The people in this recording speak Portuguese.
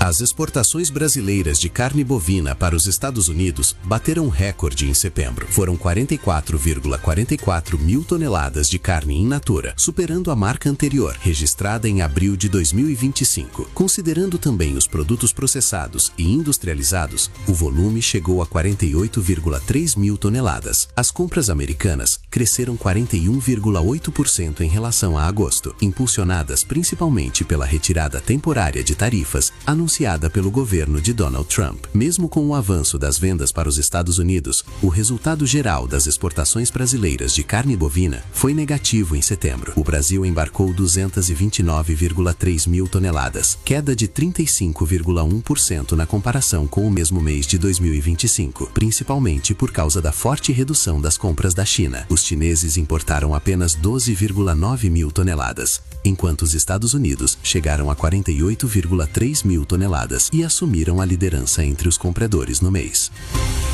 As exportações brasileiras de carne bovina para os Estados Unidos bateram recorde em setembro. Foram 44,44 mil toneladas de carne in natura, superando a marca anterior, registrada em abril de 2025. Considerando também os produtos processados e industrializados, o volume chegou a 48,3 mil toneladas. As compras americanas cresceram 41,8% em relação a agosto, impulsionadas principalmente pela retirada temporária de tarifas anunciada pelo governo de Donald Trump. Mesmo com o avanço das vendas para os Estados Unidos, o resultado geral das exportações brasileiras de carne bovina foi negativo em setembro. O Brasil embarcou 229,3 mil toneladas, queda de 35,1% na comparação com o mesmo mês de 2025, principalmente por causa da forte redução das compras da China. Os chineses importaram apenas 12,9 mil toneladas, enquanto os Estados Unidos chegaram a 48,3 mil toneladas e assumiram a liderança entre os compradores no mês.